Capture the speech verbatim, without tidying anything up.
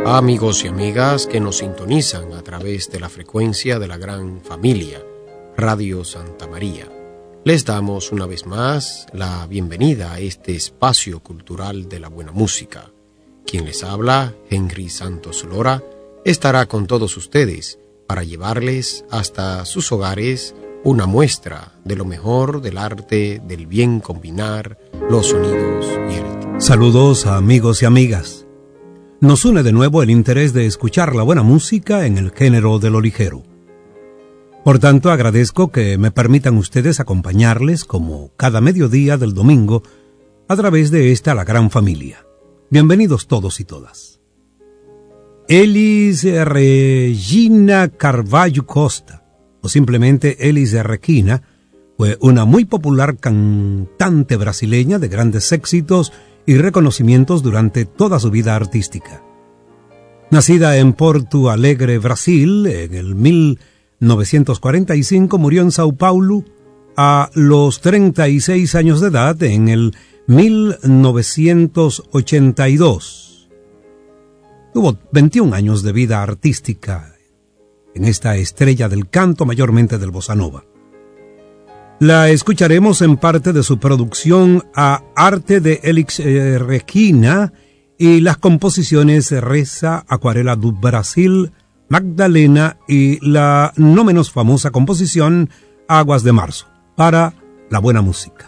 Amigos y amigas que nos sintonizan a través de la frecuencia de la gran familia Radio Santa María, les damos una vez más la bienvenida a este espacio cultural de la buena música. Quien les habla, Henry Santos Lora, estará con todos ustedes para llevarles hasta sus hogares una muestra de lo mejor del arte del bien combinar los sonidos y el ritmo. Saludos a amigos y amigas. Nos une de nuevo el interés de escuchar la buena música en el género de lo ligero. Por tanto, agradezco que me permitan ustedes acompañarles como cada mediodía del domingo a través de esta La Gran Familia. Bienvenidos todos y todas. Elis Regina Carvalho Costa, o simplemente Elis Regina, fue una muy popular cantante brasileña de grandes éxitos y reconocimientos durante toda su vida artística. Nacida en Porto Alegre, Brasil, en el mil novecientos cuarenta y cinco, murió en Sao Paulo a los treinta y seis años de edad en el mil novecientos ochenta y dos. Tuvo veintiún años de vida artística en esta estrella del canto, mayormente del bossa nova. La escucharemos en parte de su producción A Arte de Elis Regina y las composiciones Reza, Acuarela do Brasil, Magdalena y la no menos famosa composición Aguas de Marzo, para la buena música.